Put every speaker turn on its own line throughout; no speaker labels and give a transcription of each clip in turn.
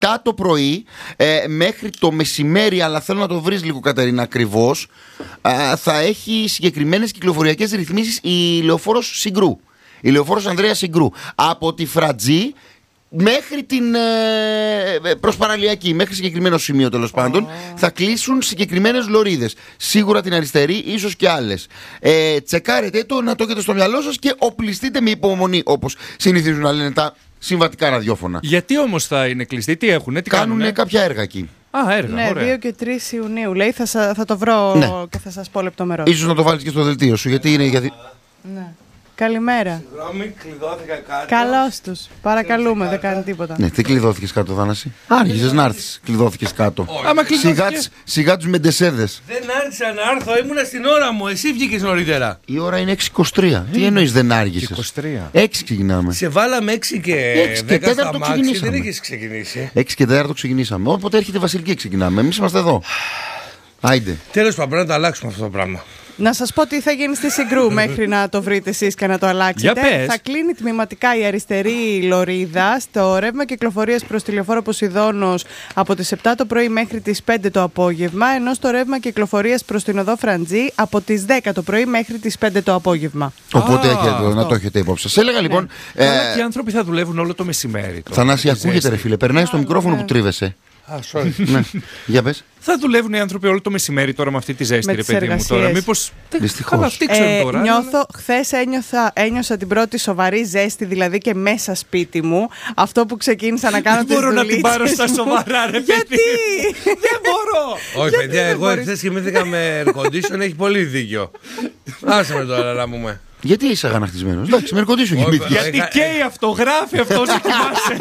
το πρωί μέχρι το μεσημέρι, αλλά θέλω να το βρεις λίγο, Κατερίνα, ακριβώς, θα έχει συγκεκριμένες κυκλοφοριακές ρυθμίσεις η λεωφόρος Συγκρού. Η λεωφόρος Ανδρέας Συγκρού. Από τη Φρατζή μέχρι την προσπαραλιακή, μέχρι συγκεκριμένο σημείο τέλος πάντων, θα κλείσουν συγκεκριμένες λωρίδες. Σίγουρα την αριστερή, ίσως και άλλες. Τσεκάρετε το, να το έχετε στο μυαλό σας και οπλιστείτε με υπομονή, όπως συνηθίζουν να λένε τα συμβατικά ραδιόφωνα.
Γιατί όμως θα είναι κλειστοί, τι έχουνε, τι
κάνουνε κάποια έργα εκεί.
Έργα,
ναι,
ωραία.
2 και 3 Ιουνίου λέει, θα το βρω και θα σας πω λεπτομερώς.
Ίσως να το βάλεις και στο δελτίο σου, γιατί είναι.
Ναι. Καλημέρα.
Συγγνώμη, κλειδώθηκα κάτω.
Καλώς τους. Παρακαλούμε, δεν κάνει τίποτα.
Ναι, τι κλειδώθηκες κάτω, Θάναση? Άρχισες να έρθεις, κλειδώθηκες κάτω. Σιγά τους μεντεσέδες.
Δεν άρχισα να έρθω, ήμουνα στην ώρα μου. Εσύ βγήκες νωρίτερα.
Η ώρα είναι 6:23. Τι εννοείς δεν άργησες?
6
ξεκινάμε.
Σε βάλαμε 6 και 10 στα μάξι, δεν έχεις ξεκινήσει.
6 και 4 ξεκινήσαμε. Όποτε έρχεται η Βασιλική ξεκινάμε. Εμείς είμαστε εδώ. Άιντε.
Τέλος πάντων, πρέπει να το αλλάξουμε αυτό το πράγμα.
Να σας πω τι θα γίνει στη Συγκρού μέχρι να το βρείτε εσείς και να το αλλάξετε. Θα κλείνει τμηματικά η αριστερή λωρίδα στο ρεύμα κυκλοφορίας προς τη λεωφόρο Ποσειδώνος από τις 7 το πρωί μέχρι τις 5 το απόγευμα, ενώ στο ρεύμα κυκλοφορίας προς την οδό Φραντζή από τις 10 το πρωί μέχρι τις 5 το απόγευμα.
Οπότε να το έχετε υπόψη σας. Έλεγα λοιπόν.
Αλλά οι άνθρωποι θα δουλεύουν όλο το μεσημέρι.
Θανάση, ακούγεται ρε φίλε, περνάει στο μικρόφωνο που τρίβεσαι.
Sorry.
Ναι. Για πες.
Θα δουλεύουν οι άνθρωποι όλο το μεσημέρι τώρα με αυτή τη ζέστη, ρε παιδί μου τώρα. Μήπως.
Δυστυχώς.
Χθες ένιωσα την πρώτη σοβαρή ζέστη, δηλαδή και μέσα σπίτι μου. Αυτό που ξεκίνησα να κάνω.
Δεν μπορώ να την πάρω στα σοβαρά, ρε παιδί.
Γιατί?
Δεν μπορώ.
Όχι, παιδιά, εγώ εχθές κοιμήθηκα με air condition, έχει πολύ δίκιο. Άσε με τώρα να πούμε.
Γιατί είσαι αγανακτισμένος? Εντάξει, με ερκοντήσου κοιμήθηκε.
Γιατί καίει αυτό, γράφει αυτό να κοιμάσαι.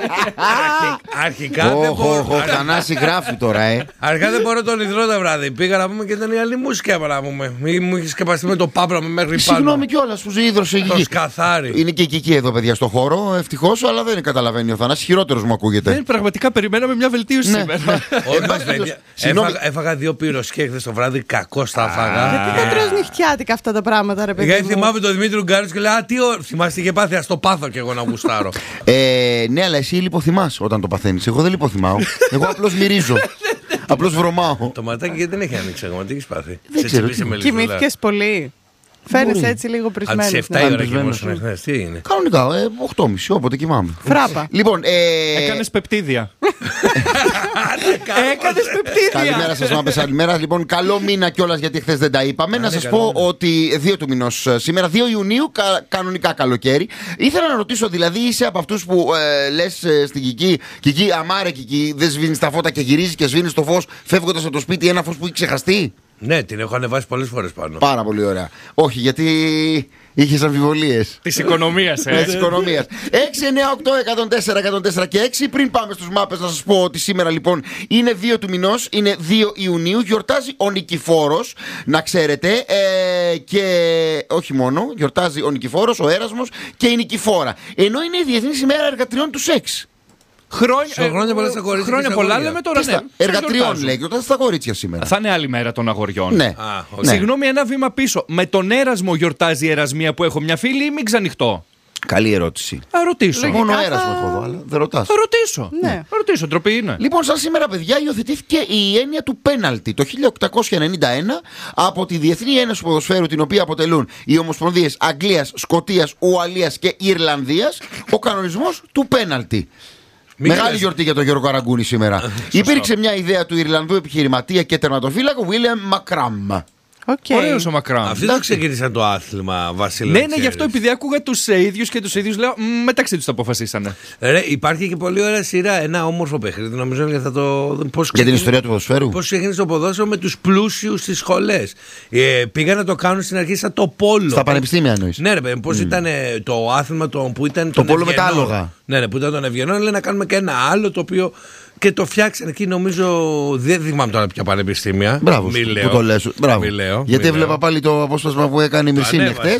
Αρχικά δεν μπορώ.
Ο Θανάση γράφει τώρα,
Αρχικά δεν μπορώ τον υδρό τα βράδυ. Πήγα να πούμε και ήταν η άλλη μουσική να πούμε. Μου είχε σκεπαστεί με το πάπλα μέχρι πάνω.
Συγγνώμη κιόλας που ίδρωσε εκεί.
Το σκαθάρι.
Είναι και εκεί εδώ, παιδιά, στο χώρο. Ευτυχώς, αλλά δεν καταλαβαίνει ο Θανάσης. Χειρότερος μου ακούγεται.
Δεν, πραγματικά περιμέναμε μια βελτίωση σήμερα.
Έφαγα 2 πυροσκέ χθες το βράδυ, κακό τα έφαγα.
Γιατί δεν τρως νυχτιάτικα αυτά τα πράγματα, ρε παιδί?
Γιατί θυμάμαι τον Δημήτρη Γκάριτς και λέει: τι θυμάστε είχε πάθει, ας το πάθω κι εγώ να γουστάρω.
Ναι, αλλά εσύ λιποθυμάς όταν το παθαίνεις. Εγώ δεν λιποθυμάω. Εγώ απλώς μυρίζω. Απλώς βρωμάω.
Το ματάκι γιατί δεν έχει ανοίξει ακόμα, τι έχεις πάθει?
Δεν ξέρω.
Κοιμήθηκες πολύ? Φαίνεσαι έτσι λίγο πρισμένος.
Αν τις 7 η ώρα κοιμώσουν χθες, τι έγινε?
Κανονικά, 8.30, όποτε κοιμάμαι.
Φράπα.
Λοιπόν,
έκανες πεπτίδια. Έκανες πεπτίδια.
Καλημέρα σας, μάπες, καλημέρα. Λοιπόν, καλό μήνα κιόλας, γιατί χθες δεν τα είπαμε. Να σας πω ότι 2 του μηνός σήμερα, 2 Ιουνίου, κανονικά καλοκαίρι. Ήθελα να ρωτήσω, δηλαδή, είσαι από αυτούς που λες στην Κική, αμάρε Κική, δεν σβήνεις τα φώτα και γυρίζεις και σβήνεις το φως φεύγοντας από το σπίτι, ένα φως που έχει ξεχαστεί?
Ναι, την έχω ανεβάσει πολλές φορές πάνω.
Πάρα πολύ ωραία. Όχι, γιατί είχες αμφιβολίες
της οικονομίας,
της οικονομίας. 6, 9, 8, 104, 104 και 6. Πριν πάμε στους μάπες, να σας πω ότι σήμερα λοιπόν είναι 2 του μηνός, είναι 2 Ιουνίου. Γιορτάζει ο Νικηφόρος, να ξέρετε. Και όχι μόνο, γιορτάζει ο Νικηφόρος, ο Έρασμος και η Νικηφόρα. Ενώ είναι η Διεθνής ημέρα εργατριών του σεξ.
Χρόνια πολλά στα κορίτσια.
Χρόνια πολλά λέμε τώρα, ναι.
Εργατριών λέει, γιορτάζει στα κορίτσια σήμερα.
Θα είναι άλλη μέρα των αγοριών.
Ναι.
Συγγνώμη, ένα βήμα πίσω. Με τον Έρασμο γιορτάζει η Ερασμία που έχω μια φίλη ή μην ξανοιχτώ?
Καλή ερώτηση.
Θα ρωτήσω.
Μόνο Έρασμο έχω εδώ, αλλά δεν ρωτάς.
Θα ρωτήσω.
Ναι.
Θα ρωτήσω, ντροπή είναι.
Λοιπόν, σαν σήμερα, παιδιά, υιοθετήθηκε η έννοια του πέναλτι το 1891 από τη Διεθνή Ένωση Ποδοσφαίρου, την οποία αποτελούν οι Ομοσπονδίες Αγγλίας, Σκωτίας, Ουαλίας και Ιρλανδίας, ο κανονισμός του πέναλτι. Μεγάλη γιορτή για τον Γιώργο Καραγκούνη σήμερα. Υπήρξε μια ιδέα του Ιρλανδού επιχειρηματία και τερματοφύλακου William McCrum.
Ωραίος ο Μακράν.
Αυτοί δεν ξεκίνησαν το άθλημα, Βασίλη.
Ναι, γι' αυτό επειδή άκουγα τους ίδιους και τους ίδιους λέω μεταξύ τους το αποφασίσανε.
Υπάρχει και πολύ ωραία σειρά, ένα όμορφο παιχνίδι. Νομίζω για
για την ιστορία του ποδοσφαίρου.
Πώς έγινε το ποδόσφαιρο με τους πλούσιους στις σχολές. Πήγαν να το κάνουν στην αρχή σαν το πόλο.
Στα πανεπιστήμια εννοείς?
Ναι, ρε, πώς ήταν το άθλημα που ήταν.
Το πόλο με τα άλογα.
Ναι, που ήταν των Ευγενών, λέει να κάνουμε και ένα άλλο το οποίο. Και το φτιάξανε εκεί, νομίζω. Δεν θυμάμαι τώρα ποια πανεπιστήμια.
Μπράβο, που το λες. Μπράβο. Γιατί έβλεπα πάλι το απόσπασμα που έκανε η Μυρσίνη χτες.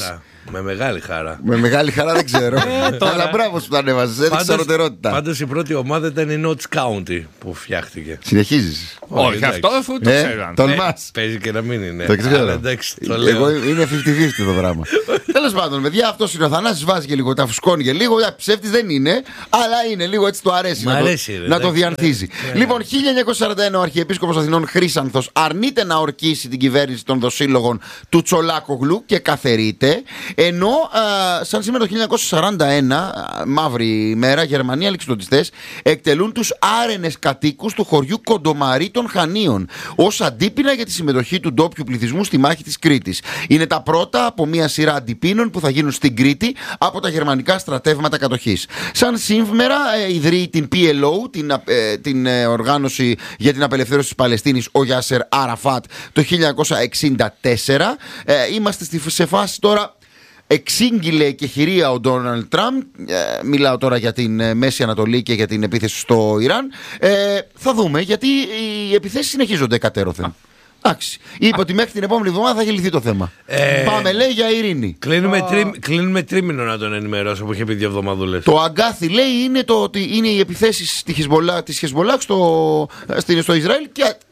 Με μεγάλη χαρά.
Με μεγάλη χαρά δεν ξέρω. Αλλά μπράβο που το ανέβαζες. Έδειξε αρωτερότητα.
Πάντως η πρώτη ομάδα ήταν η Notts County που φτιάχτηκε.
Συνεχίζεις?
Όχι, αυτό αφού το ξέρω.
Τολμάς?
Παίζει και να μην είναι.
Το ξέρω.
Εντάξει, το λέω.
Εγώ είναι 50-50 το πράγμα. Τέλος πάντων, παιδιά, αυτός είναι ο Θανάσης. Βάζει και λίγο, τα φουσκώνει και λίγο. Ψεύτης δεν είναι, αλλά είναι λίγο έτσι, του αρέσει να το διανθίζει. Λοιπόν, 1941 ο Αρχιεπίσκοπος Αθηνών Χρύσανθος αρνείται να ορκίσει την κυβέρνηση των δοσύλλογων του Τσολάκογλου και καθαιρείται. Ενώ σαν σήμερα το 1941, μαύρη ημέρα, Γερμανοί αλεξιπτωτιστές εκτελούν τους άρενες κατοίκους του χωριού Κοντομαρί των Χανίων ως αντίπεινα για τη συμμετοχή του ντόπιου πληθυσμού στη μάχη της Κρήτης. Είναι τα πρώτα από μια σειρά αντιπίνων που θα γίνουν στην Κρήτη από τα γερμανικά στρατεύματα κατοχής. Σαν σήμερα ιδρύει την PLO, την οργάνωση για την απελευθέρωση της Παλαιστίνης, ο Γιάσερ Αραφάτ, το 1964. Είμαστε σε φάση τώρα. Εξήγηλε και χειρία ο Ντόναλντ Τραμπ. Μιλάω τώρα για την Μέση Ανατολή και για την επίθεση στο Ιράν. Θα δούμε, γιατί οι επιθέσεις συνεχίζονται κατέρωθεν. Εντάξει. Είπε ότι μέχρι την επόμενη εβδομάδα θα έχει λυθεί το θέμα. Πάμε, λέει, για ειρήνη.
Κλείνουμε τρίμηνο να τον ενημερώσω που είχε πει 2 εβδομαδούλες.
Το αγκάθι, λέει, είναι το ότι είναι οι επιθέσεις της Χεσμολάχ στο Ισραήλ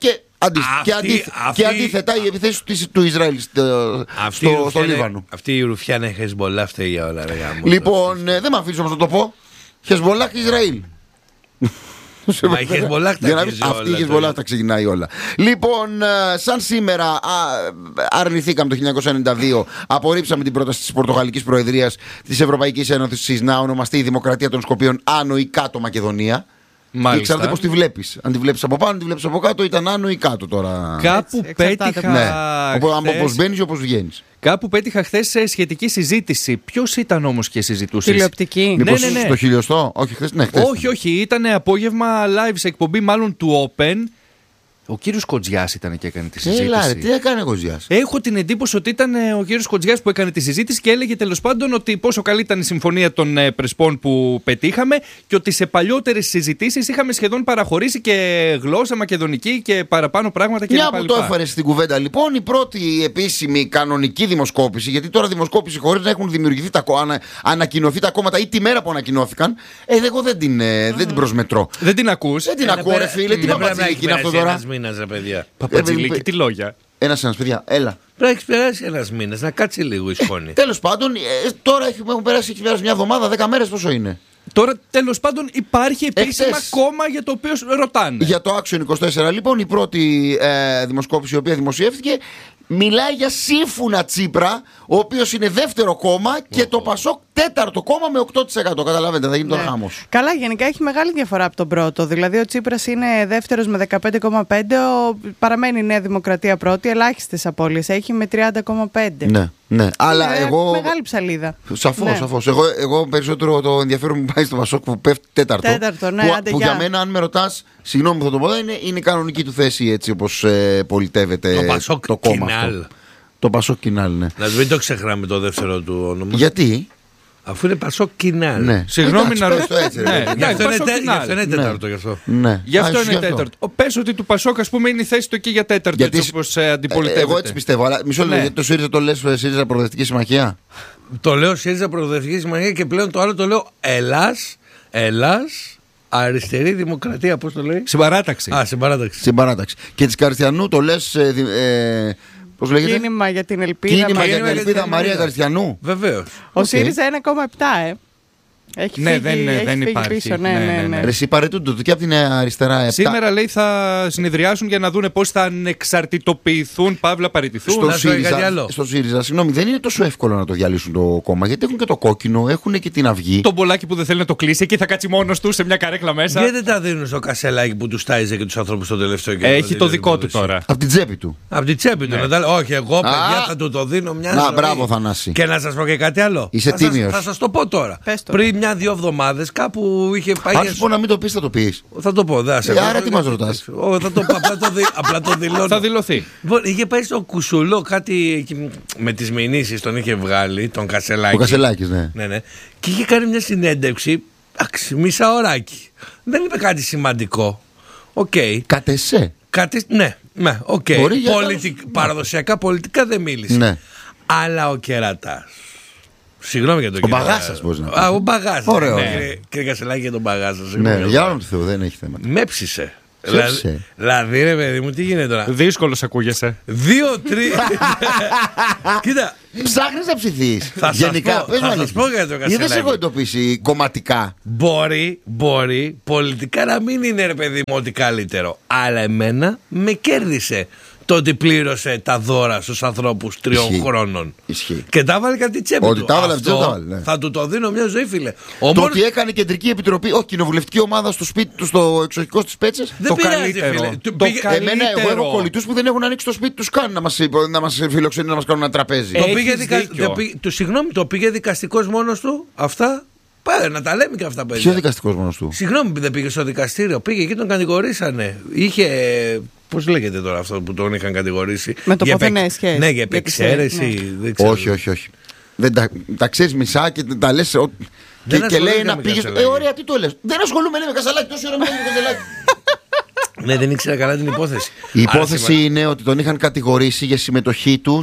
και αντίθετα οι επιθέσεις του Ισραήλ στο Λίβανο.
Αυτή η ρουφιάνα Χεσμολάχ φταίει για όλα.
Λοιπόν, δεν με αφήσεις όμως να το πω. Χεσμολάχ Ισραήλ.
Μα η Χεσμολάχ τα αρχίζει όλα.
Αυτή η Χεσμολάχ τα ξεκινάει όλα. Λοιπόν, σαν σήμερα αρνηθήκαμε το 1992, απορρίψαμε την πρόταση της Πορτογαλικής Προεδρίας της Ευρωπαϊκής Ένωσης να ονομαστεί η Δημοκρατία των Σκοπίων Άνω ή Κάτω Μακεδονία. Μάλιστα. Και ξέρετε πώς τη βλέπεις. Αν τη βλέπεις από πάνω, αν τη βλέπεις από κάτω, ήταν άνω ή κάτω τώρα.
Κάπου πέτυχα.
Ναι. Όπως μπαίνεις ή όπως βγαίνεις.
Κάπου πέτυχα χθες σε σχετική συζήτηση. Ποιος ήταν όμως και συζητούσε?
Τηλεοπτική.
Μήπως στο χιλιοστό? Όχι, χθες. Ναι,
όχι. Ήταν απόγευμα live σε εκπομπή, μάλλον του Open. Ο κύριος Κοτζιάς ήταν και έκανε τη συζήτηση.
Έλα, τι έκανε ο Κοτζιάς?
Έχω την εντύπωση ότι ήταν ο κύριος Κοτζιάς που έκανε τη συζήτηση και έλεγε τέλος πάντων ότι πόσο καλή ήταν η συμφωνία των Πρεσπών που πετύχαμε και ότι σε παλιότερες συζητήσεις είχαμε σχεδόν παραχωρήσει και γλώσσα μακεδονική και παραπάνω πράγματα κλπ.
Μια που το έφερε στην κουβέντα, λοιπόν, η πρώτη επίσημη κανονική δημοσκόπηση, γιατί τώρα δημοσκόπηση χωρίς να έχουν δημιουργηθεί ανακοινωθεί τα κόμματα ή τη μέρα που ανακοινώθηκαν, εγώ δεν την προσμετρώ.
Δεν την ακούς?
Δεν την ακούω, ρε φίλε. Τι παπατζηλίκι είναι αυτό τώρα?
Παπατζηλίκι, τι λόγια.
Ένας, παιδιά, έλα.
Πρέπει να έχει περάσει 1 μήνα, να κάτσει λίγο η σκόνη.
Τέλος πάντων, τώρα έχουν περάσει μια εβδομάδα, 10 μέρες, πόσο είναι?
Τώρα, τέλος πάντων, υπάρχει επίσημα κόμμα για το οποίο ρωτάνε.
Για το Action 24, λοιπόν, η πρώτη δημοσκόπηση η οποία δημοσιεύτηκε μιλάει για Σύμφουνα Τσίπρα, ο οποίος είναι δεύτερο κόμμα και το Πασόκ τέταρτο κόμμα με 8%. Καταλαβαίνετε, θα γίνει τον χάμος.
Καλά, γενικά έχει μεγάλη διαφορά από τον πρώτο. Δηλαδή, ο Τσίπρας είναι δεύτερος με 15,5%, παραμένει η Νέα Δημοκρατία πρώτη, ελάχιστες απώλειες. Έχει με 30,5%.
Ναι. Αλλά εγώ.
Μεγάλη ψαλίδα.
Σαφώς. Εγώ περισσότερο το ενδιαφέρον μου πάει στο Πασόκ που πέφτει τέταρτο. Που για μένα, αν με ρωτάς, συγγνώμη που θα το πω, είναι κανονική του θέση έτσι όπως πολιτεύεται το κόμμα. Το Πασόκ Κινάλ, ναι.
Να μην το ξεχνάμε το δεύτερο του όνομα.
Γιατί?
Αφού είναι Πασόκ Κινάλ.
Ναι.
Συγγνώμη να ρωτήσω.
Γι' αυτό είναι τέταρτο γι' αυτό.
Γι' αυτό είναι τέταρτο. Πες ότι του Πασόκ, ας πούμε, είναι η θέση του εκεί για τέταρτο, έτσι όπως αντιπολιτεύεται.
Εγώ έτσι πιστεύω, αλλά μισό λεπτό, γιατί το ΣΥΡΙΖΑ το λες ΣΥΡΙΖΑ Προοδευτική Συμμαχία.
Το λέω ΣΥΡΙΖΑ Προοδευτική Συμμαχία και πλέον το άλλο το λέω Ελλάς Αριστερή Δημοκρατία, πώς το λέει?
Συμπαράταξη.
Συμπαράταξη. Και της Καριστιανού το λες. Πώς λέγεται?
Κίνημα για την Ελπίδα.
Κίνημα για την Ελπίδα Μαρία Καριστιανού.
Βεβαίως.
Ο ΣΥΡΙΖΑ 1,7.
Δεν υπάρχει.
Πίσω, ναι.
Εσύ παρετούνται και από την αριστερά 7.
Σήμερα, λέει, θα συνεδριάσουν για να δούνε πώς θα ανεξαρτητοποιηθούν, παύλα παραιτηθούν.
Στο ΣΥΡΙΖΑ, συγγνώμη, δεν είναι τόσο εύκολο να το διαλύσουν το κόμμα, γιατί έχουν και το κόκκινο, έχουν και την αυγή.
Τον Πολάκη που δεν θέλει να το κλείσει, εκεί θα κάτσει μόνος του σε μια καρέκλα μέσα.
Γιατί δεν τα δίνουν στο Κασελάκι που του τάιζε και τους ανθρώπους στο τελευταίο καιρό?
Έχει το δικό του τώρα.
Από την τσέπη του.
Από την τσέπη του. Όχι, εγώ παιδιά θα του το δίνω μια ζωή.
Να, μπράβο, Θανάση.
Και να σας πω και κάτι άλλο.
Είσαι τίμιος.
Θα σας το πω τώρα. Πριν 1-2 εβδομάδες κάπου είχε πάει.
Αν σου πω να μην το πεις, θα το πεις.
Θα το πω,
άρα τι μας ρωτάς?
Θα το πω, απλά το δηλώνω.
Θα δηλωθεί.
Είχε πάει στο Κουσουλό κάτι με τις μηνύσεις, τον είχε βγάλει, τον Κασελάκη.
Ο Κασελάκης, ναι.
Και είχε κάνει μια συνέντευξη, μισάωράκι. Δεν είπε κάτι σημαντικό.
Κατ' εσέ.
Ναι, παραδοσιακά πολιτικά δεν μίλησε. Αλλά ο Κερατάς Συγγνώμη για το
Ο Μπαγάσας μπορεί να πει.
Α, ο Μπαγάσας.
Ωραίο.
Κύριε Κασελάκη για τον Μπαγάσα.
Ναι, για όνομα του Θεού, δεν έχει θέμα.
Με ψήσε. Δηλαδή, ρε παιδί μου, τι γίνεται τώρα.
Δύσκολος ακούγεσαι.
2-3. Κοίτα.
Ψάχνεις να ψηθείς.
Γενικά, θα σας πω για το Κασελάκη.
Γιατί δεν σε έχω εντοπίσει κομματικά.
Μπορεί πολιτικά να μην είναι, ρε παιδί μου, ότι καλύτερο. Αλλά εμένα με κέρδισε το ότι πλήρωσε τα δώρα στους ανθρώπους 3 χρόνων.
Ισχύει.
Και τα έβαλε κάτι τσέπη του.
Ότι τα έβαλε, ναι.
Θα του το δίνω μια ζωή, φίλε.
Το ότι έκανε κεντρική επιτροπή, όχι κοινοβουλευτική ομάδα στο σπίτι του, στο εξοχικό στις Πέτσες.
Δεν πειράζει, φίλε.
Εμένα, εγώ έχω κολλητούς που δεν έχουν ανοίξει το σπίτι τους καν να μας φιλοξενούν, να μας κάνουν ένα τραπέζι.
Συγγνώμη, το πήγε δικαστικός μόνος του, αυτά. Πάρε να τα λέμε και αυτά, παιδιά.
Ποιο δικαστικός μόνος του?
Συγγνώμη που δεν πήγε στο δικαστήριο. Πήγε εκεί, τον κατηγορήσανε. Είχε. Πώς λέγεται τώρα αυτό που τον είχαν κατηγορήσει?
Με το πόθενε σχέση.
Ναι, για επεξαίρεση.
Ναι. Όχι. Δεν τα ξέρεις μισά και τα λες. Και λέει να πήγες. Ωραία, τι το λες? Δεν ασχολούμαι με Κασελάκη, τόση ώρα με Κασελάκη.
Ναι, δεν ήξερα καλά την υπόθεση.
Η υπόθεση είναι ότι τον είχαν κατηγορήσει για συμμετοχή του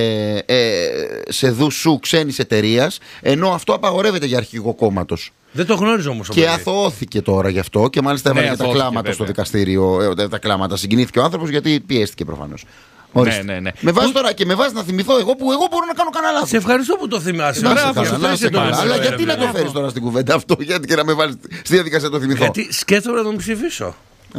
σε δουσού ξένης εταιρείας, ενώ αυτό απαγορεύεται για αρχηγό κόμματος. Δεν
το γνώριζα όμως.
Και αθωώθηκε τώρα γι' αυτό και μάλιστα έβαλε τα κλάματα στο δικαστήριο. Τα κλάματα. Συγκινήθηκε ο άνθρωπος γιατί πιέστηκε προφανώς.
Ναι.
Με βάζει τώρα και με βάζει να θυμηθώ εγώ που εγώ μπορώ να κάνω κανένα λάθος.
Σε ευχαριστώ που το θυμάσαι.
Αλλά γιατί να το φέρεις τώρα στην κουβέντα αυτό, γιατί και να με βάλεις στη διαδικασία να το θυμηθώ?
Γιατί σκέφτομαι να τον ψηφίσω.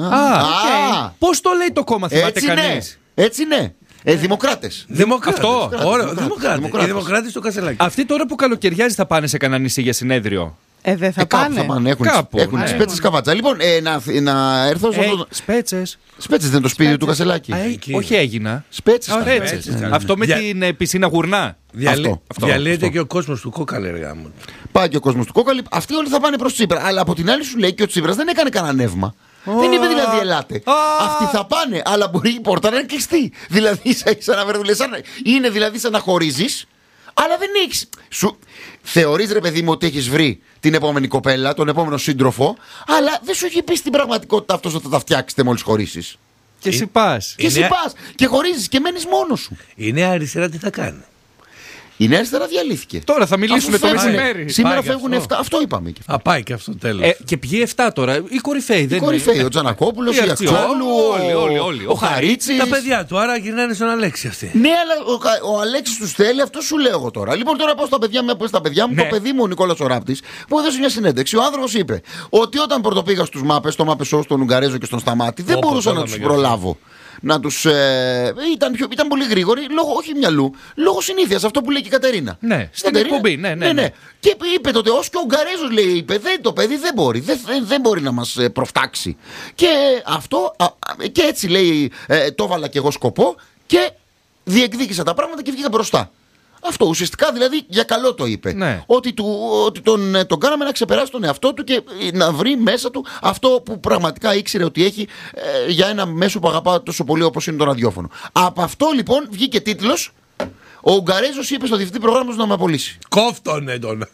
Πώς το λέει το κόμμα, θυμάται κανείς?
Έτσι ναι. Δημοκράτες.
Αυτό.
Οι δημοκράτες του Κασελάκη.
Αυτοί τώρα που καλοκαιριάζει θα πάνε σε κανένα νησί για συνέδριο?
Δεν θα πάνε.
Έχουν τις Πέτσες Καβάτσα. Λοιπόν, να έρθω σε αυτό.
Σπέτσες.
Σπέτσες δεν είναι το σπίτι του Κασελάκη?
Όχι, έγινα.
Σπέτσες.
Αυτό με την πισίνα γουρνά.
Διαλύεται και ο κόσμος του Κόκαλη, εργά μου.
Πάει και ο κόσμος του Κόκαλη. Αυτοί όλοι θα πάνε προς Τσίπρα. Αλλά από την άλλη σου λέει και ο Τσίπρας δεν έκανε κανένα νεύμα. Δεν είπε δηλαδή ελάτε. Αυτοί θα πάνε, αλλά μπορεί η πόρτα να είναι κλειστή. Δηλαδή, είναι δηλαδή σαν να χωρίζεις, αλλά δεν έχεις. Θεωρείς, ρε παιδί μου, ότι έχεις βρει την επόμενη κοπέλα, τον επόμενο σύντροφο, αλλά δεν σου έχει πει στην πραγματικότητα αυτός ότι θα τα φτιάξετε μόλις χωρίσεις.
Και εσύ πας.
Και χωρίζεις και μένεις μόνος σου.
Η Νέα Αριστερά τι θα κάνει?
Η Νέα Αριστερά διαλύθηκε.
Τώρα θα μιλήσουμε το μεσημέρι.
Σήμερα φεύγουν 7. Αυτό είπαμε.
Πάει και αυτό τέλος.
Και πηγεί 7 τώρα. Οι κορυφαίοι.
Οι κορυφαίοι. Ο Τζανακόπουλος, η Αξιόγλου,
όλοι.
Ο Χαρίτσης.
Τα παιδιά του, άρα γυρνάνε στον Αλέξη αυτοί.
Ναι, αλλά ο Αλέξης τους θέλει, αυτό σου λέω εγώ τώρα. Λοιπόν, τώρα πάω στα παιδιά μου. Το παιδί μου, ο Νικόλας ο Ράπτης, που έδωσε μια συνέντευξη. Ο άνθρωπος είπε ότι όταν πρωτοπήγα στους Μάπες, στο Μάπεσό, στον Ουγγαρέζο και στον Σταμάτη, δεν μπορούσα να τους προλάβω. Να τους. Ήταν πολύ γρήγοροι, λόγω όχι μυαλού, λόγω συνήθειας. Αυτό που λέει και η Κατερίνα.
Ναι, στην εκπομπή, ναι.
Και είπε τότε, ως και ο Ουγγαρέζος λέει, το παιδί δεν μπορεί. Δεν μπορεί να μας προφτάξει. Και αυτό, και έτσι λέει, το έβαλα και εγώ σκοπό και διεκδίκησα τα πράγματα και βγήκα μπροστά. Αυτό ουσιαστικά δηλαδή για καλό το είπε.
Ναι.
Ότι τον κάναμε να ξεπεράσει τον εαυτό του και να βρει μέσα του αυτό που πραγματικά ήξερε ότι έχει για ένα μέσο που αγαπά τόσο πολύ όπως είναι το ραδιόφωνο. Από αυτό λοιπόν βγήκε τίτλος. Ο Ουγγαρέζος είπε στο διευθυντή προγράμματος να με απολύσει.
Κόφτονε τον.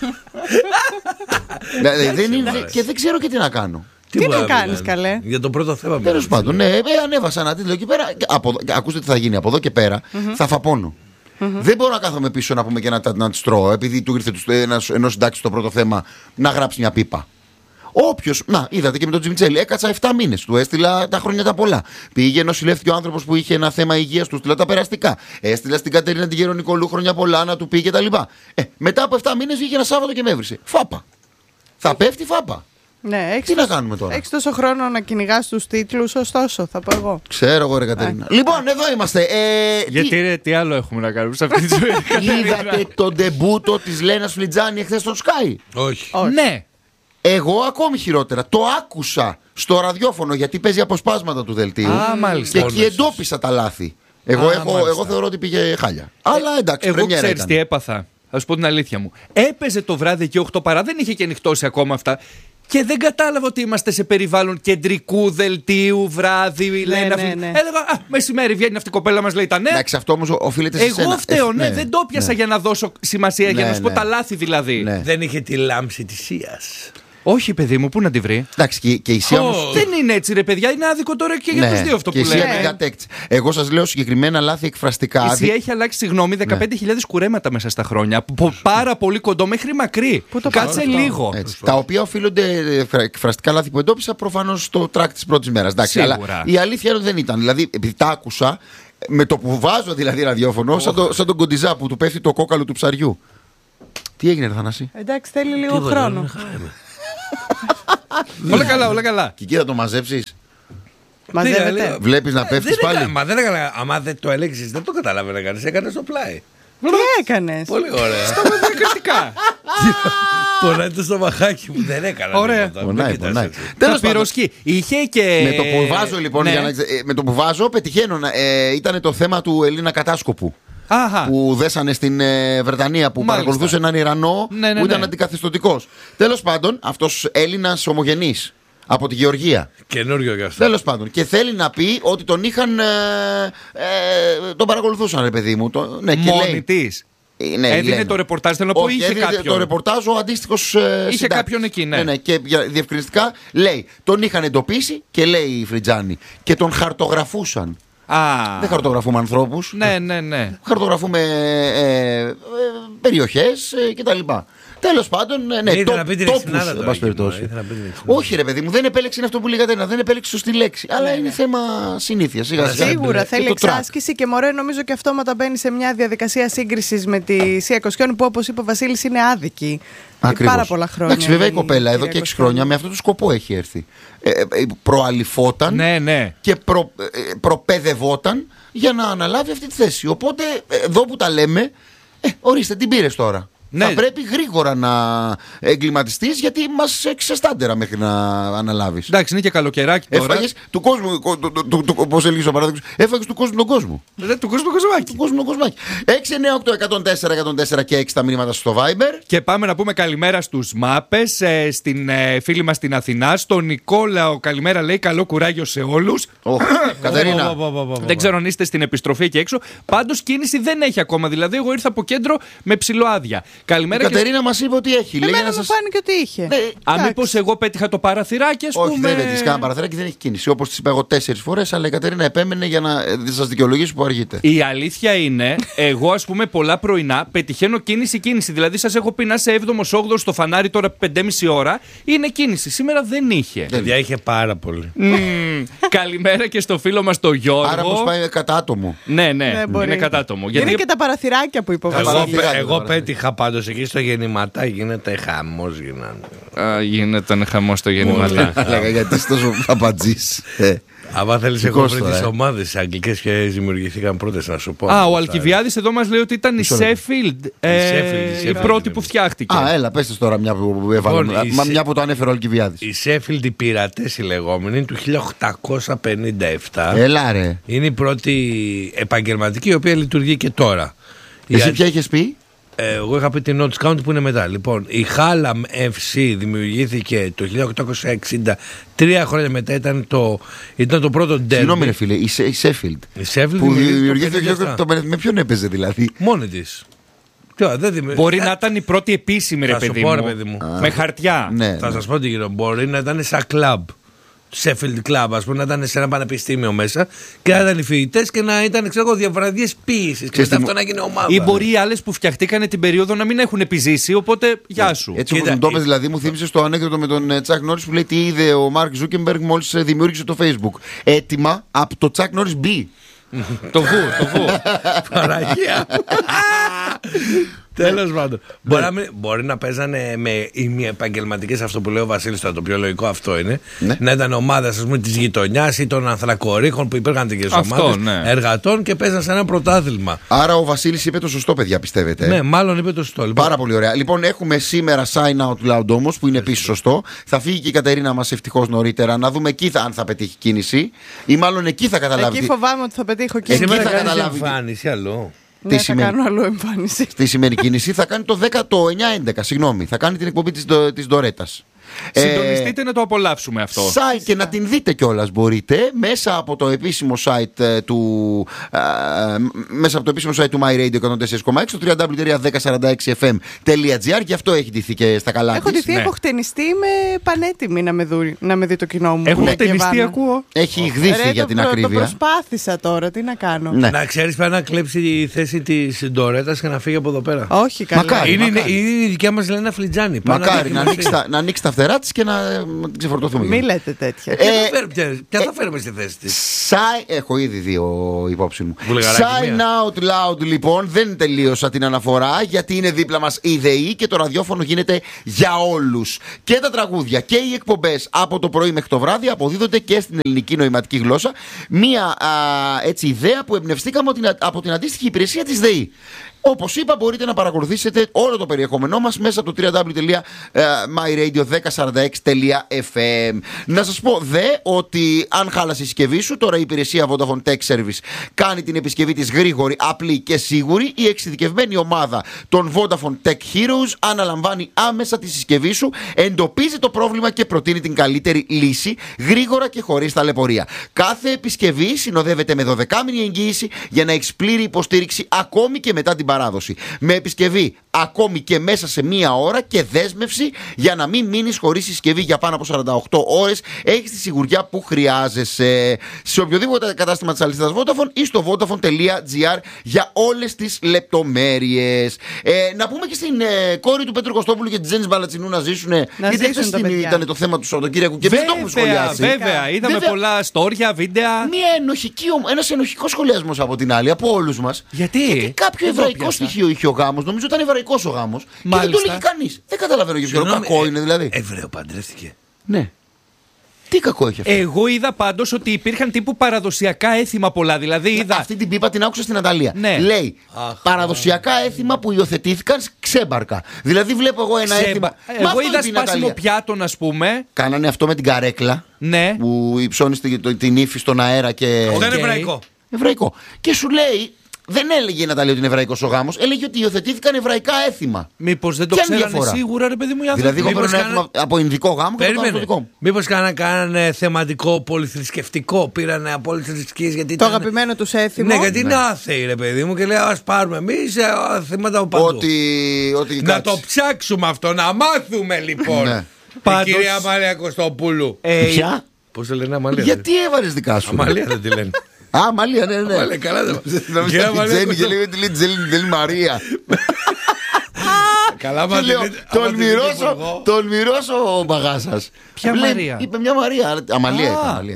Και δεν ξέρω και τι να κάνω.
Τι να κάνεις, καλέ?
Για το πρώτο θέμα.
Τέλος πάντων, ναι, ανέβασα ένα τίτλο εκεί πέρα. Ακούστε τι θα γίνει. Από εδώ και πέρα θα φαπώνω. Δεν μπορώ να κάθομαι πίσω να πούμε και να τις τρώω, επειδή του ήρθε ενός συντάξει το πρώτο θέμα να γράψει μια πίπα. Όποιος, να, είδατε και με τον Τζιμιτσέλη, έκατσα 7 μήνες, του έστειλα τα χρόνια τα πολλά. Πήγε, νοσηλεύτηκε ο άνθρωπος που είχε ένα θέμα υγείας, του έστειλα τα περαστικά. Έστειλα στην Κατερίνα την Γερονικολού χρόνια πολλά να του πει και τα λοιπά. Μετά από 7 μήνες βγήκε ένα Σάββατο και με έβρισε. Φάπα. Θα πέφτει φάπα.
Ναι,
τι να κάνουμε τώρα?
Έχεις τόσο χρόνο να κυνηγάς τους τίτλους, ωστόσο, θα πω εγώ.
Ξέρω εγώ, ρε Κατερίνα. Λοιπόν, εδώ είμαστε.
Γιατί τι άλλο έχουμε να κάνουμε σε αυτή τη ζωή?
Είδατε το ντεμπούτο της Λένας Φλιτζάνη εχθές στον Sky?
Όχι.
Ναι.
Εγώ ακόμη χειρότερα. Το άκουσα στο ραδιόφωνο γιατί παίζει αποσπάσματα του δελτίου.
Μάλιστα.
Και εκεί εντόπισα τα λάθη. Εγώ θεωρώ ότι πήγε χάλια. Αλλά εντάξει,
εγώ ξέρεις τι έπαθα. Θα σου πω την αλήθεια μου. Έπαιζε το βράδυ και 8 παρά, δεν είχε και ανοιχτώσει ακόμα αυτά. Και δεν κατάλαβα ότι είμαστε σε περιβάλλον κεντρικού δελτίου, βράδυ.
Ναι.
Έλεγα, μεσημέρι βγαίνει αυτή η κοπέλα, μας λέει τα νέα.
Εντάξει, αυτό όμως οφείλεται σε εσένα.
Εγώ φταίω, ναι, δεν το πιάσα για να δώσω σημασία, για να σου πω τα λάθη δηλαδή.
Δεν είχε τη λάμψη της Ίας.
Όχι, παιδί μου, πού να τη βρει.
Εντάξει, και η Σία όμως.
Δεν είναι έτσι, ρε παιδιά, είναι άδικο τώρα και για τους δύο αυτό που λέμε.
Εγώ σας λέω συγκεκριμένα λάθη εκφραστικά.
Η Σία έχει αλλάξει, συγγνώμη, 15.000 κουρέματα μέσα στα χρόνια. Πάρα πολύ κοντό μέχρι μακρύ. Κάτσε λίγο.
Τα οποία οφείλονται εκφραστικά λάθη που εντόπισα προφανώς στο track της πρώτης μέρας. Αλλά η αλήθεια είναι ότι δεν ήταν. Δηλαδή, επειδή τα άκουσα, με το που βάζω δηλαδή ραδιόφωνο, σαν τον Κοντιζά που του πέφτει το κόκαλο του ψαριού. Τι έγινε, Θανάση?
Εντάξει, θέλει λίγο χρόνο.
Όλα καλά, όλα καλά.
Και εκεί θα το μαζέψεις?
Μαζεύεται.
Βλέπεις να πέφτεις πάλι?
Μα δεν έκανα. Άμα δεν το έλεγξες, δεν το καταλάβαινε κανείς. Έκανε στο πλάι.
Τι έκανες?
Πολύ ωραία.
Στα διακριτικά.
Πονάει
το στομαχάκι μου, δεν έκανα.
Ωραία.
Πονάει.
Τέλος πάντων, είχε και.
Με το που βάζω λοιπόν, με το που βάζω πετυχαίνω. Ήταν το θέμα του Ελλήνα κατάσκοπου. Που δέσανε στην Βρετανία, που παρακολουθούσε έναν Ιρανό που ήταν αντικαθεστωτικός. Τέλος πάντων, αυτός Έλληνας ομογενής από τη Γεωργία.
Καινούριο και αυτό.
Τέλος πάντων. Και θέλει να πει ότι τον είχαν. Τον παρακολουθούσαν, ρε παιδί μου.
Μόνη της. Έδινε το ρεπορτάζ, θέλω να πω, είχε κάποιον.
Το ρεπορτάζ ο αντίστοιχος.
Είχε κάποιον εκεί, ναι.
Και διευκρινιστικά λέει, τον είχαν εντοπίσει και λέει η Φριτζάνη και τον χαρτογραφούσαν. Δεν χαρτογραφούμε ανθρώπους.
Ναι.
Χαρτογραφούμε περιοχές κτλ. Τέλος πάντων, τόπους. Όχι, ρε παιδί μου, δεν επέλεξε, είναι αυτό που λέγατε, δεν επέλεξε σωστή λέξη. Αλλά είναι θέμα συνήθεια.
Σίγουρα θέλει εξάσκηση και μωρέ, νομίζω και αυτόματα μπαίνει σε μια διαδικασία σύγκρισης με τη Σία Κοσιόνη που, όπως είπε ο Βασίλης, είναι άδικη. Πάρα πολλά χρόνια.
Εντάξει, βέβαια η κοπέλα εδώ και 6 χρόνια με αυτό το σκοπό έχει έρθει. Προαλυφόταν και προπαιδευόταν για να αναλάβει αυτή τη θέση. Οπότε εδώ που τα λέμε, ορίστε, την πήρες τώρα. Θα πρέπει γρήγορα να εγκληματιστείς, γιατί μας εξεστάντερα μέχρι να αναλάβεις.
Εντάξει, είναι και καλοκαιράκι τώρα.
Έφαγες του κόσμου, πώς έλεγε ο παράδειγμα, έφαγες του κόσμου τον κόσμο.
Του κόσμου τον
κοσμάκι. 698-104 και 6 τα μηνύματα στο Viber.
Και πάμε να πούμε καλημέρα στους Μάπες, στην φίλη μας στην Αθηνά, στον Νικόλαο. Καλημέρα, λέει, καλό κουράγιο σε όλους.
Κατερίνα.
Δεν ξέρω αν είστε στην επιστροφή εκεί έξω. Πάντως κίνηση δεν έχει ακόμα. Δηλαδή, εγώ ήρθα από κέντρο με ψιλοάδεια. Καλημέρα.
Η Κατερίνα μας είπε ότι έχει.
Εμένα μου φάνηκε ότι είχε.
Μήπως εγώ πέτυχα το παραθυράκι, ας πούμε.
Όχι, δεν της κάνα παραθυράκι, δεν έχει κίνηση. Όπως της είπα εγώ 4 φορές, αλλά η Κατερίνα επέμενε για να σας δικαιολογήσει που αργείτε.
Η αλήθεια είναι, εγώ ας πούμε πολλά πρωινά πετυχαίνω κίνηση. Δηλαδή σας έχω πει να είσαι 7ο-8ο στο φανάρι τώρα 5,5 ώρα. Είναι κίνηση. Σήμερα δεν είχε.
Παιδιά, είχε πάρα πολύ.
Καλημέρα και στο φίλο μας το Γιώργο.
Άρα πως πάει κατά άτομο.
Ναι, είναι κατά άτομο.
Είναι και τα παραθυράκια που υποβάλλουν.
Εγώ πέτυχα πάντως εκεί στο γεννηματά, γίνεται χαμός.
Γίνεται χαμός στο γεννηματά.
Γιατί είσαι τόσο παπατζής.
Αν θέλεις, εγώ βρει τις ομάδες αγγλικές και δημιουργηθήκαν πρώτες, να σου πω.
Ο Αλκιβιάδης εδώ μας λέει ότι ήταν η Sheffield η πρώτη που φτιάχτηκε.
Έλα, πες τώρα μια που έβαλε. Μια που το ανέφερε ο Αλκιβιάδης.
Οι Sheffield, οι πειρατές οι λεγόμενοι, είναι του 1857.
Έλα ρε.
Είναι η πρώτη επαγγελματική, η οποία λειτουργεί και τώρα.
Εσύ ποια είχες πει?
Εγώ είχα πει την Notts County που είναι μετά. Λοιπόν, η Hallam FC δημιουργήθηκε το 1860. 3 χρόνια μετά ήταν το πρώτο derby.
Συγγνώμη ρε φίλε, η Sheffield.
Που
δημιουργήθηκε με ποιον έπαιζε δηλαδή?
Μόνη της.
Μπορεί να ήταν η πρώτη επίσημη, ρε παιδί μου. Με χαρτιά.
Θα σας πω τι γύρω. Μπορεί να ήταν σαν κλαμπ. Sheffield Club, ας πούμε, να ήταν σε ένα πανεπιστήμιο μέσα και να ήταν οι φοιτητές και να ήταν, ξέρω εγώ, διαβραδιές ποίησης και μετά αυτό να γίνει ομάδα.
Ή μπορεί οι άλλες που φτιαχτήκανε την περίοδο να μην έχουν επιζήσει, οπότε γεια σου.
Έτσι όπως μου το είπες, δηλαδή μου θύμισε το ανέκδοτο με τον Τσακ Νόρις που λέει τι είδε ο Μάρκ Ζούκεμπεργκ μόλις δημιούργησε το Facebook. Έτοιμα από το Τσακ Νόρις B.
Το βου.
Παραγία. Τέλος πάντων. Μπορεί να παίζανε με ημιεπαγγελματικές, αυτό που λέει ο Βασίλης, το πιο λογικό αυτό είναι. Να ήταν ομάδες, ας πούμε, της γειτονιάς ή των ανθρακορίχων που υπήρχαν τέτοιες ομάδες εργατών και παίζαν σε ένα πρωτάθλημα.
Άρα ο Βασίλης είπε το σωστό, παιδιά, πιστεύετε?
Ναι, μάλλον είπε το σωστό.
Πάρα πολύ ωραία. Λοιπόν, έχουμε σήμερα sign out loud όμως, που είναι επίσης σωστό. Θα φύγει και η Κατερίνα μας ευτυχώς νωρίτερα. Να δούμε εκεί αν θα πετύχει κίνηση. Ή μάλλον εκεί θα καταλάβει.
Εκεί φοβάμαι ότι θα πετύχω κίνηση.
Σήμερα θα καταλάβει εμφάνιση αλλού.
Θα κάνω αλλού εμφάνιση.
Στη σημερινή κίνηση θα κάνει το 10, το 9-11, συγγνώμη. Θα κάνει την εκπομπή της Ντορέτας.
Συντονιστείτε να το απολαύσουμε αυτό.
Site και να την δείτε κιόλας μπορείτε μέσα από το επίσημο site του My Radio 104,6 στο www.1046fm.gr. Γι' αυτό έχει ντυθεί και στα καλά της.
Έχω ντυθεί, έχω χτενιστεί, είμαι πανέτοιμη να με δει το κοινό μου.
Έχω χτενιστεί, ακούω.
Έχει γδύσει για την ακρίβεια.
Το προσπάθησα τώρα, τι να κάνω.
Να ξέρεις, πρέπει να κλέψει τη θέση της Ντορέτας και να φύγει από εδώ πέρα.
Όχι, καλά.
Είναι η δικιά μας Λένα Φλιτζάνη.
Μακάρι να ανοίξει τα φτερά της και να την ξεφορτωθούμε.
Μην λέτε τέτοια.
Ποια θα φέρουμε στη θέση της?
Έχω ήδη δύο υπόψη μου. Sign out loud, λοιπόν. Δεν τελείωσα την αναφορά γιατί είναι δίπλα μας η ΔΕΗ και το ραδιόφωνο γίνεται για όλους. Και τα τραγούδια και οι εκπομπές από το πρωί μέχρι το βράδυ αποδίδονται και στην ελληνική νοηματική γλώσσα. Μία έτσι ιδέα που εμπνευστήκαμε από την αντίστοιχη υπηρεσία της ΔΕΗ. Όπως είπα, μπορείτε να παρακολουθήσετε όλο το περιεχόμενό μας μέσα από το www.myradio1046.fm. Να σας πω ότι αν χάλασε η συσκευή σου, τώρα η υπηρεσία Vodafone Tech Service κάνει την επισκευή της γρήγορη, απλή και σίγουρη. Η εξειδικευμένη ομάδα των Vodafone Tech Heroes αναλαμβάνει άμεσα τη συσκευή σου, εντοπίζει το πρόβλημα και προτείνει την καλύτερη λύση γρήγορα και χωρίς ταλαιπωρία. Κάθε επισκευή συνοδεύεται με 12μηνη εγγύηση για να έχεις πλήρη υποστήριξη ακόμη και μετά την παράδοση. Με επισκευή ακόμη και μέσα σε μία ώρα και δέσμευση για να μην μείνεις χωρίς συσκευή για πάνω από 48 ώρες. Έχεις τη σιγουριά που χρειάζεσαι. Σε οποιοδήποτε κατάστημα της αλυσίδας Vodafone ή στο vodafone.gr για όλες τις λεπτομέρειες. Να πούμε και στην κόρη του Πέτρου Κωστόπουλου και της Τζέννης Μπαλατσινού να ζήσουν. Γιατί χθες ήταν το θέμα του Σαββατοκύριακου και δεν το έχουμε σχολιάσει.
Βέβαια, είδαμε πολλά στόρια, βίντεο.
Ένας ενοχικός σχολιασμός από την άλλη, από όλους μας.
Γιατί
κάποιο εβραϊκό στοιχείο είχε ο γάμος. Νομίζω ήταν εβραϊκός ο γάμος. Και δεν το έλεγε κανείς. Δεν καταλαβαίνω για ποιο κακό είναι δηλαδή.
Εβραίο παντρεύτηκε.
Ναι. Τι κακό έχει αυτό?
Εγώ είδα πάντως ότι υπήρχαν τύπου παραδοσιακά έθιμα πολλά. Δηλαδή είδα.
Αυτή την πίπα την άκουσα στην Ανταλία.
Ναι.
Λέει παραδοσιακά έθιμα που υιοθετήθηκαν ξέμπαρκα. Δηλαδή βλέπω εγώ ένα έθιμα.
Εγώ είδα σπάσιμο πιάτων, ας πούμε.
Κάνανε αυτό με την καρέκλα.
Ναι.
Που υψώνεις την ύφη στον αέρα και.
Δεν είναι εβραϊκό.
Εβραϊκό. Και σου λέει. Δεν έλεγε να τα λέει ότι είναι εβραϊκός ο γάμος, έλεγε ότι υιοθετήθηκαν εβραϊκά έθιμα.
Μήπως δεν το ξέρανε σίγουρα, ρε παιδί μου, οι άνθρωποι.
Δηλαδή, εγώ πρέπει να από ινδικό γάμο και από το δικό μου.
Μήπως κάνανε θεματικό, πολυθρησκευτικό, πήρανε από όλες τις θρησκείες. Γιατί
το αγαπημένο τους έθιμο.
Ναι, γιατί είναι άθεοι, ρε παιδί μου, και λέει ας πάρουμε εμείς θέματα από παντού. Να το ψάξουμε αυτό, να μάθουμε λοιπόν.
Ναι.
Η κυρία Μαρία Κωστοπούλου.
Ποια?
Πώς το λένε, Αμαλία?
Γιατί έβαλες δικά σου?
Αμαλία δεν τη λένε.
Μαλία, ναι.
Καλά δεν
Τζέννη και λέει ότι λέει Μαρία.
Καλά, μα
τολμηρός ο μπαγάσας.
Ποια Μαρία?
Είπε μια Μαρία. Αμαλία.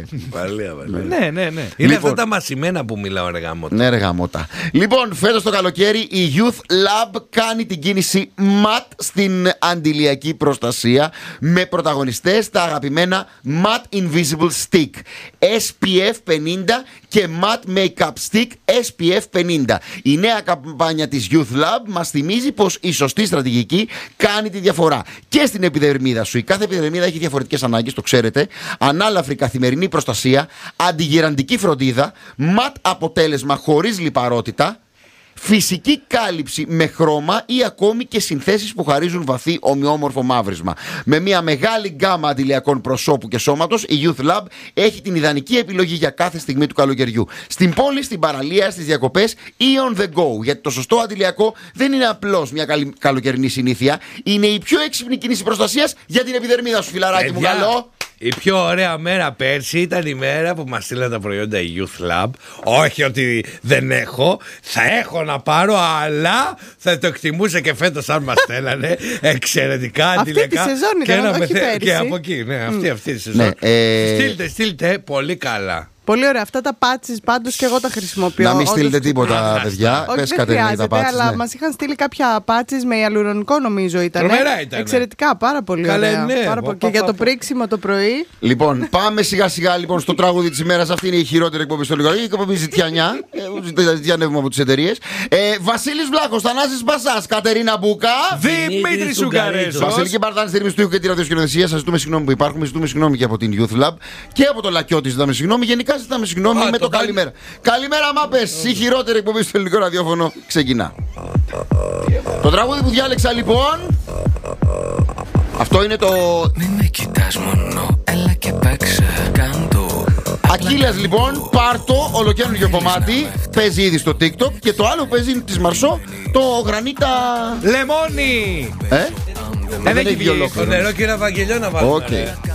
Ναι.
Είναι αυτά τα μασημένα που μιλάω, ρε γαμώτα.
Ναι, ρε γαμώτα. Λοιπόν, φέτος το καλοκαίρι η Youth Lab κάνει την κίνηση MAT στην αντιλιακή προστασία με πρωταγωνιστές τα αγαπημένα Matte Invisible Stick SPF 50 και Matte Makeup Stick SPF 50. Η νέα καμπάνια της Youth Lab μας θυμίζει πως η σωστή στρατηγική κάνει τη διαφορά και στην επιδερμίδα σου. Η κάθε επιδερμίδα έχει διαφορετικές ανάγκες, το ξέρετε. Ανάλαφρη καθημερινή προστασία, αντιγεραντική φροντίδα, ματ αποτέλεσμα χωρίς λιπαρότητα, φυσική κάλυψη με χρώμα ή ακόμη και συνθέσεις που χαρίζουν βαθύ ομοιόμορφο μαύρισμα. Με μια μεγάλη γκάμα αντιλιακών προσώπου και σώματος, η Youth Lab έχει την ιδανική επιλογή για κάθε στιγμή του καλοκαιριού. Στην πόλη, στην παραλία, στις διακοπές ή on the go. Γιατί το σωστό αντιλιακό δεν είναι απλώς μια καλοκαιρινή συνήθεια, είναι η πιο έξυπνη κίνηση προστασίας για την επιδερμίδα σου, φιλαράκι μου. Καλό.
Η πιο ωραία μέρα πέρσι ήταν η μέρα που μας στείλαν τα προϊόντα η Youth Lab. Όχι ότι δεν έχω, θα έχω να πάρω, αλλά θα το εκτιμούσα και φέτος αν μας στέλνανε εξαιρετικά αντιλιακά.
Αυτή τη σεζόν ήταν, όχι πέρσι.
Και από εκεί, ναι, αυτή τη σεζόν. Ναι, στείλτε, πολύ καλά.
Πολύ ωραία. Αυτά τα patches πάντως και εγώ τα χρησιμοποιώ.
Να μην στείλετε τίποτα, παιδιά.
Όχι, δεν χρειάζεται, αλλά μας είχαν στείλει κάποια patches με ιαλουρονικό, νομίζω ήταν. Εξαιρετικά, πάρα πολύ ωραία. Και για το πρίξιμο το πρωί.
Λοιπόν, πάμε σιγά σιγά λοιπόν στο τραγούδι της ημέρας. Αυτή είναι η χειρότερη εκπομπή στο Λιγαρί. Η εκπομπή Ζητιανιά. Ζητιανεύουμε από τις εταιρείες. Βασίλης Βλάχος, Θανάσης Μπασάς, Κατερίνα Μπούκα,
Δημήτρης Σουγκαρέζος.
Βασιλική Μπαρτάνη, στη ρύθμιση του ήχου και τη ραδιοσκηνοδεσία. Σας ζητούμε συγγνώμη που υπάρχουμε. Ζητούμε συγγνώμη και από την Youth Lab και από το Λακιώτη. Ζητάμε συγγνώμη. Γενικά ζητάμε συγγνώμη με το καλημέρα. Καλημέρα, μάπες. Η χειρότερη εκπομπή στο ελληνικό ραδιόφωνο ξεκινά. Το τραγούδι που διάλεξα λοιπόν Αυτό είναι το.
Μην με κοιτάς μόνο, έλα και παίξε. Κάντο.
Ακύλας λοιπόν, πάρτο, ολοκαίνουργιο κομμάτι. Παίζει ήδη στο TikTok. Και το άλλο που παίζει είναι της Μαρσό, το γρανίτα.
Λεμόνι!
Δεν έχει βγει ολόκληρο.
Το νερό και ένα βαγγελιό να βάλουμε.
Okay.